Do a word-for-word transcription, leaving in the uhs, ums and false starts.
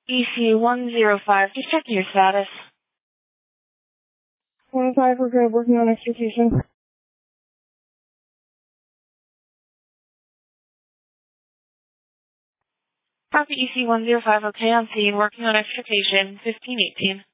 E C one zero five, just checking your status. one five, we're good, working on extrication. Copy E C one zero five, okay on scene, working on extrication, fifteen eighteen.